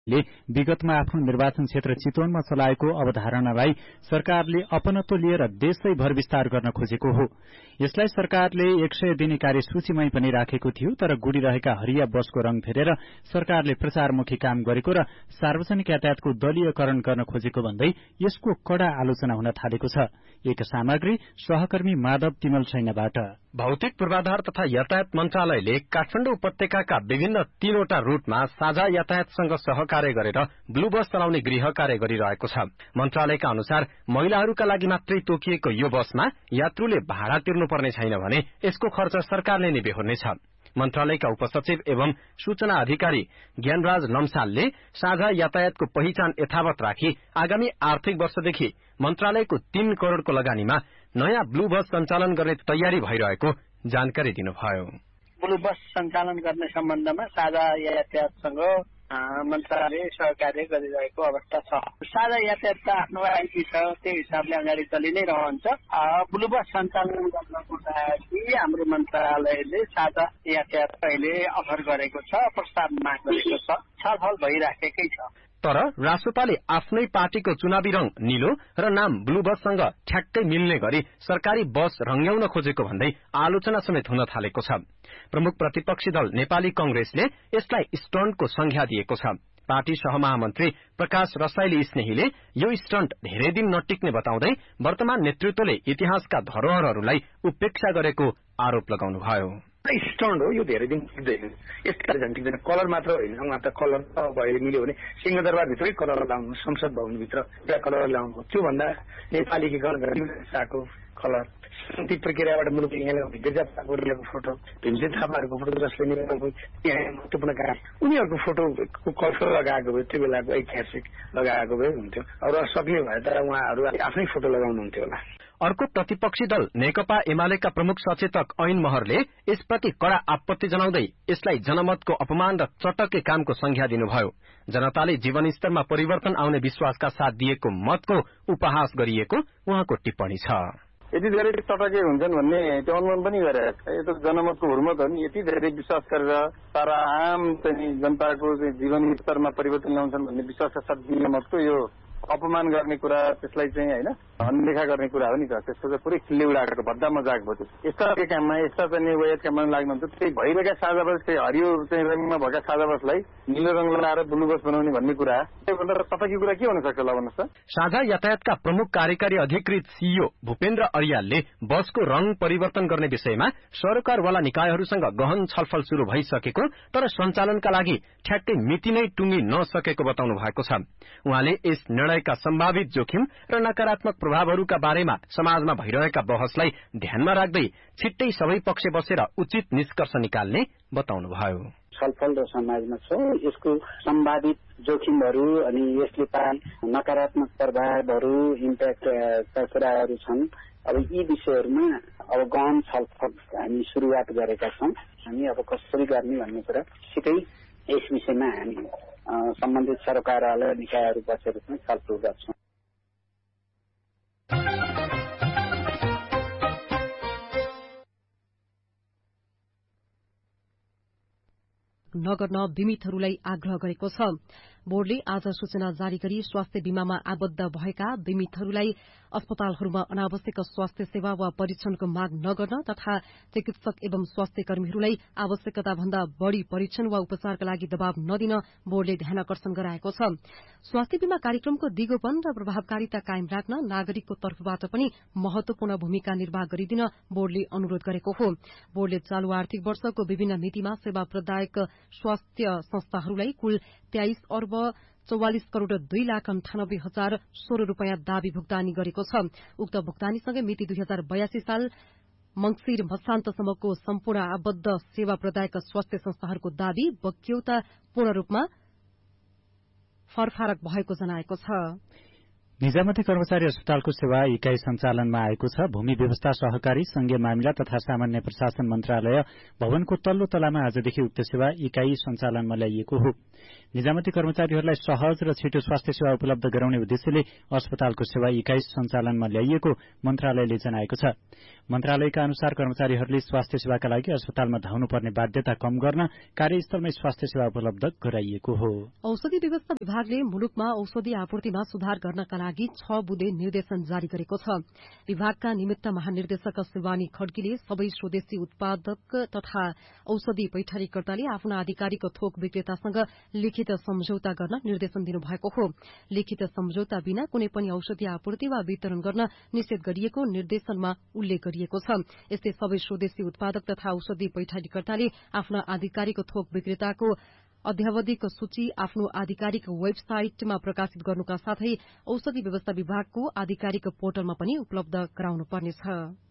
नेकपाले विगतमा आफ्नो निर्वाचन क्षेत्र चितवनमा चलाएको अवधारणालाई सरकारले अपनत्व लिएर देशैभर विस्तार गर्न खोजेको हो। यसलाई सरकारले 100 दिने कार्यसूचीमै पनि राखेको थियो, तर गुडिरहेका हरिया बसको रंग फेरेर सरकारले प्रचारमुखी काम गरेको र सार्वजनिक यातायातको दलीयकरण गर्न खोजेको भन्दै यसको कड़ा आलोचना हुन थालेको छ। एक सामग्री सहकर्मी माधव तिमल सैन्यबाट। भौतिक पूर्वाधार तथा यातायात मन्त्रालयले काठमाडौँ उपत्यकाका विभिन्न 3वटा रूटमा साझा यातायातसँग सहकार्य गरेर ब्लू बस चलाउने गृह कार्य गरिरहेको छ। मन्त्रालयका अनुसार महिलाहरूका लागि मात्रै तोकिएको यो बसमा यात्रुले भाडा तिर्नुपर्ने छैन भने यसको खर्च सरकारले नै बेहोर्नेछ। मन्त्रालयका उपसचिव एवं सूचना अधिकारी ज्ञानराज लम्सालले साझा यातायातको पहिचान यथावत राखी आगामी आर्थिक वर्षदेखि मन्त्रालयको 3 करोड़को लगानीमा नयाँ ब्लू बस सञ्चालन गर्ने तयारी भइरहेको जानकारी दिनुभयो। ब्लू बस सञ्चालन गर्ने सम्बन्धमा साझा यातायातसँग मन्त्रालयले सहकार्य गरिरहेको अवस्था छ। साझा यातायातका आफ्नो आइपी छ, त्यो हिसाबले अगाडि चलि नै रहन्छ। ब्लू बस सञ्चालन गर्नको लागि हाम्रो मन्त्रालयले साझा यातायात अहिले अफर गरेको छ, प्रस्ताव माग गरेको छ, छलफल भइराखेकै छ। तर रासोपाले आफ्नै पार्टीको चुनावी रंग नीलो र नाम ब्लू बससँग ठ्याक्कै मिल्ने गरी सरकारी बस रंग्याउन खोजेको भन्दै आलोचना समेत हुन थालेको छ। प्रमुख प्रतिपक्षी दल नेपाली कंग्रेसले यसलाई स्टन्टको संज्ञा दिएको छ। पार्टी सहमहामन्त्री प्रकाश रसाइली स्नेहीले यो स्टन्ट धेरै दिन नटिक्ने बताउँदै वर्तमान नेतृत्वले इतिहासका धरोहरहरूलाई उपेक्षा गरेको आरोप लगाउनुभयो। स्टन्ट हो, यो धेरै दिन टिक्दैन, यसका झन् टिक्दैन। कलर मात्र होइन, उहाँ त कलर अब अहिले मिल्यो भने सिंहदरबारभित्रै कलर लगाउनु, संसद भवनभित्र एउटा कलर लगाउनु, त्योभन्दा नेपालीकरण गरेको कलर शान्ति प्रक्रियाबाट मुलुक भित्र जापाको फोटो, भीमसे थापाहरूको फोटो जसले नेपालको महत्वपूर्ण काम उनीहरूको फोटोको कलर लगाएको भए त्यो बेलाको ऐतिहासिक लगाएको भए हुन्थ्यो। अरू सक्ने भए तर उहाँहरू आफ्नै फोटो लगाउनुहुन्थ्यो होला। अर्को प्रतिपक्षी दल नेकपा एमालेका प्रमुख सचेतक ऐन महरले यसप्रति कड़ा आपत्ति जनाउँदै यसलाई जनमतको अपमान र चटके कामको संज्ञा दिनुभयो। जनताले जीवनस्तरमा परिवर्तन आउने विश्वासका साथ दिएको मतको उपहास गरिएको उहाँको टिप्पणी छ। यति धेरै चटके हुन्छन् भन्ने त्यो अनुमान पनि गरेर यो त जनमतको हुर्मत हो नि। यति धेरै विश्वास गरेर सारा आम जनताको जीवन स्तरमा परिवर्तन ल्याउँछन् भन्ने विश्वासका साथ दिने मतको यो अपमान गर्ने कुरा, त्यसलाई चाहिँ होइन अनदेखा गर्ने कुरा हो नि त। त्यसको चाहिँ पुरै खिल्ली उडाएको भद्दा मजाक भयो। यस्ता काममा यस्ता चाहिँ वयात काममा लाग्नुहुन्छ, त्यही भइरहेका साझा बस, त्यही हरियो चाहिँ रङमा भएका साझा बसलाई नीलो रङ लगाएर ब्लू बस बनाउने भन्ने कुरा, त्योभन्दा तपाईँको कुरा के हुन सक्छ ल भन्नुहोस् त। साझा यातायातका प्रमुख कार्यकारी अधिकृत सीईओ भूपेन्द्र अरियालले बसको रङ परिवर्तन गर्ने विषयमा सरकारवाला निकायहरूसँग गहन छलफल शुरू भइसकेको तर सञ्चालनका लागि ठ्याक्कै मिति नै टुंगी नसकेको बताउनु भएको छ। उहाँले यस निर्णयका सम्भावित जोखिम र नकारात्मक प्रभावहरूका बारेमा समाजमा भइरहेका बहसलाई ध्यानमा राख्दै छिट्टै सबै पक्ष बसेर उचित निष्कर्ष निकाल्ने बताउनुभयो। छलफल र समाजमा छ, यसको सम्भावित जोखिमहरू अनि यसले पाउने नकारात्मक प्रभावहरू, इम्प्याक्टका कुराहरू छन्। अब यी विषयहरूमा अब गहन छलफल हामी सुरुवात गरेका छौँ। हामी अब कसरी गर्ने भन्ने कुरा छिटै यस विषयमा हामी सम्बन्धित सरकारवाला निकायहरू बसेर पनि छलफल गर्छौँ। नगर्न बीमितहरूलाई आग्रह गरेको छ। बोर्डले आज सूचना जारी गरी स्वास्थ्य बीमामा आबद्ध भएका बीमितहरूलाई अस्पतालहरूमा अनावश्यक स्वास्थ्य सेवा वा परीक्षणको माग नगर्न तथा चिकित्सक एवं स्वास्थ्य कर्मीहरूलाई आवश्यकता भन्दा बढ़ी परीक्षण वा उपचारका लागि दबाव नदिन बोर्डले ध्यानकर्षण गराएको छ। स्वास्थ्य बीमा कार्यक्रमको दिगोपन र प्रभावकारिता कायम राख्न नागरिकको तर्फबाट पनि महत्वपूर्ण भूमिका निर्वाह गरिदिन बोर्डले अनुरोध गरेको हो। बोर्डले चालू आर्थिक वर्षको विभिन्न मितिमा सेवा प्रदायक स्वास्थ्य संस्थाहरूलाई कुल 23 अर्ब 44 करोड़ 2,98,016 रूपियाँ दावी भुक्तानी गरेको छ। उक्त भुक्तानीसँगै मिति 2082 साल मंगिर मसान्तसम्मको सम्पूर्ण आबद्ध सेवा प्रदायक स्वास्थ्य संस्थाहरूको दावी बक्यौता पूर्ण रूपमा फरफारक भएको जनाएको छ। निजामती कर्मचारी अस्पतालको सेवा इकाई सञ्चालनमा आएको छ। भूमि व्यवस्था सहकारी संघीय मामिला तथा सामान्य प्रशासन मन्त्रालय भवनको तल्लो तलामा आजदेखि उक्त सेवा इकाई सञ्चालनमा ल्याइएको हो। निजामती कर्मचारीहरूलाई सहज र छिटो स्वास्थ्य सेवा उपलब्ध गराउने उद्देश्यले अस्पतालको सेवा इकाई सञ्चालनमा ल्याइएको मन्त्रालयले जनाएको छ। मन्त्रालयका अनुसार कर्मचारीहरूले स्वास्थ्य सेवाका लागि अस्पतालमा धाउनुपर्ने बाध्यता कम गर्न कार्यस्थलमै स्वास्थ्य सेवा उपलब्ध गराइएको हो। औषधि व्यवस्था विभागले मुलुकमा औषधि आपूर्तिमा सुधार गर्नका लागि 6 बुँदे निर्देशन जारी गरेको छ। विभागका निमित्त महानिर्देशक शिवानी खड्कीले सबै स्वदेशी उत्पादक तथा औषधि पैठारीकर्ताले आफ्ना आधिकारिक थोक विक्रेतासँग लिखित सम्झौता गर्न निर्देशन दिनुभएको हो। लिखित सम्झौता बिना कुनै पनि औषधि आपूर्ति वा वितरण गर्न निषेध गरिएको निर्देशनमा उल्लेख गरिएको छ। यस्तै सबै स्वदेशी उत्पादक तथा औषधि पैठारीकर्ताले आफ्ना आधिकारिक थोक विक्रेताको अध्यावधिक सूची आफ्नो आधिकारिक वेबसाइटमा प्रकाशित गर्नुका साथै औषधि व्यवस्था विभागको आधिकारिक पोर्टलमा पनि उपलब्ध गराउनुपर्नेछ।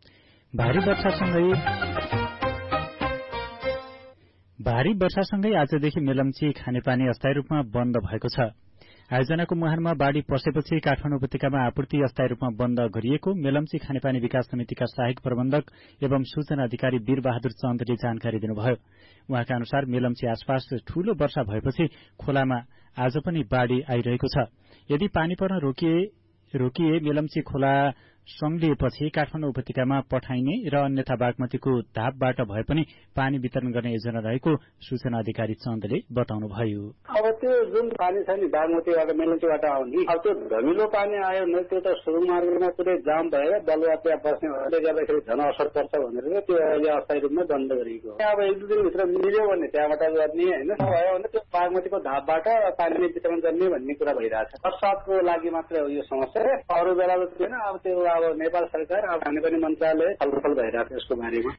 भारी वर्षासँगै आजदेखि मेलम्ची खानेपानी अस्थायी रूपमा बन्द भएको छ। आयोजनाको मुहानमा बाढ़ी पसेपछि काठमाडौँ उपत्यकामा आपूर्ति अस्थायी रूपमा बन्द गरिएको मेलम्ची खानेपानी विकास समितिका सहायक प्रबन्धक एवं सूचना अधिकारी वीरबहादुर चन्दले जानकारी दिनुभयो। उहाँका अनुसार मेलम्ची आसपास ठूलो वर्षा भएपछि खोलामा आज पनि बाढ़ी आइरहेको छ। यदि पानी पर्न रोकिए मेलम्ची खोला संलिएपछि काठमाडौँ उपत्यकामा पठाइने र अन्यथा बागमतीको धापबाट भए पनि पानी वितरण गर्ने योजना रहेको सूचना अधिकारी चन्दले बताउनुभयो। अब त्यो जुन पानी छ नि बागमतीबाट मेलम्चीबाट आउने अब त्यो धमिलो पानी आयो भने त्यो त सुरुमार्गमा पुरै जाम भएर बलुवा त्यहाँ बस्ने भएले गर्दाखेरि झन असर पर्छ भनेर त्यो अहिले अस्थायी रूपमा बन्द गरिएको। अब 1-2 दिनभित्र मिल्यो भने त्यहाँबाट गर्ने होइन, नभयो भने त्यो बागमतीको धापबाट पानी वितरण गर्ने भन्ने कुरा भइरहेछ। बर्सातको लागि मात्रै हो यो समस्या, अरू बेला त थिएन। अब त्यो अब नेपाल सरकार अब खानेपानी मन्त्रालय छलफल भइरहेको यसको बारेमा।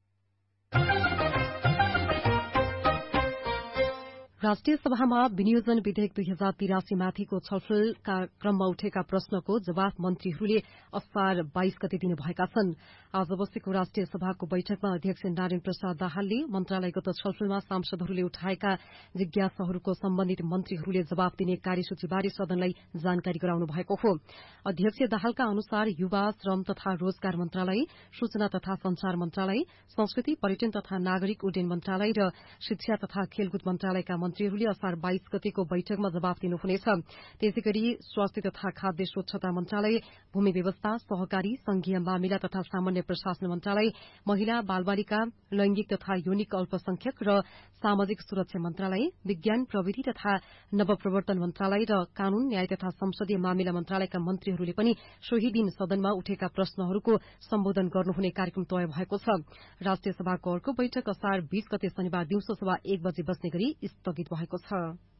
राष्ट्रिय सभामा विनियोजन विधेयक 2083 माथिको छलफलका क्रममा उठेका प्रश्नको जवाफ मन्त्रीहरूले असार 22 गते दिनुभएका छन्। आज बसेको राष्ट्रिय सभाको बैठकमा अध्यक्ष नारायण प्रसाद दाहालले मन्त्रालयगत छलफलमा सांसदहरूले उठाएका जिज्ञासाहरूको सम्बन्धित मन्त्रीहरूले जवाफ दिने कार्यसूचीबारे सदनलाई जानकारी गराउनु भएको हो। अध्यक्ष दाहालका अनुसार युवा, श्रम तथा रोजगार मन्त्रालय, सूचना तथा संचार मन्त्रालय, संस्कृति, पर्यटन तथा नागरिक उड्डयन मन्त्रालय र शिक्षा तथा खेलकुद मन्त्रालयका मन्त्रीहरूले असार 22 गतेको बैठकमा जवाफ दिनुहुनेछ। त्यसैगरी स्वास्थ्य तथा खाद्य स्वच्छता मन्त्रालय, भूमि व्यवस्था, सहकारी, संघीय मामिला तथा सामान्य प्रशासन मन्त्रालय, महिला बालबालिका, लैंगिक तथा यौनिक अल्पसंख्यक र सामाजिक सुरक्षा मन्त्रालय, विज्ञान प्रविधि तथा नवप्रवर्तन मन्त्रालय र कानून, न्याय तथा संसदीय मामिला मन्त्रालयका मन्त्रीहरूले पनि सोही दिन सदनमा उठेका प्रश्नहरूको सम्बोधन गर्नुहुने कार्यक्रम तय भएको छ। राष्ट्रिय सभाको अर्को बैठक असार 20 गते शनिबार दिउँसो 1:15 बजे बस्ने गरी स्थगित भएको छ।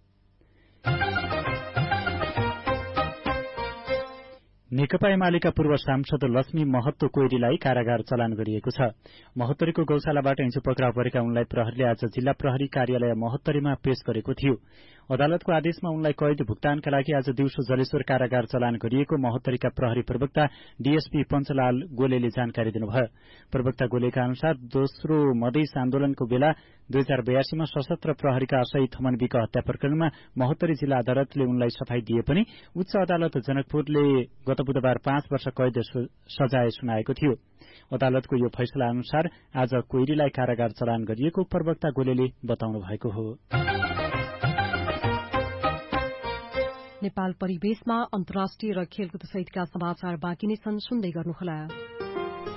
नेकपा एमालेका पूर्व सांसद लक्ष्मी महतो कोइरीलाई कारागार चलान गरिएको छ। महोत्तरीको गौशालाबाट हिजो पक्राउ परेका उनलाई प्रहरीले आज जिल्ला प्रहरी कार्यालय महोत्तरीमा पेश गरेको थियो। अदालतको आदेशमा उनलाई कैद भुक्तानका लागि आज दिउँसो जलेश्वर कारागार चलान गरिएको महोत्तरीका प्रहरी प्रवक्ता डीएसपी पञ्चलाल गोलेले जानकारी दिनुभयो। प्रवक्ता गोलेका अनुसार दोस्रो मधेस आन्दोलनको बेला 2082 मा सशस्त्र प्रहरीका असही थमन विक हत्या प्रकरणमा महोत्तरी जिल्ला अदालतले उनलाई सफाई दिए पनि उच्च अदालत जनकपुरले गत बुधबार 5 वर्ष कैद सजाय सुनाएको थियो। अदालतको यो फैसला अनुसार आज कोइरीलाई कारागार चलान गरिएको प्रवक्ता गोलेले बताउनु भएको हो। नेपाल परिवेशमा अन्तर्राष्ट्रिय र खेलकुद सहितका समाचार बाँकी नै छन्, सुन्दै गर्नुहोला।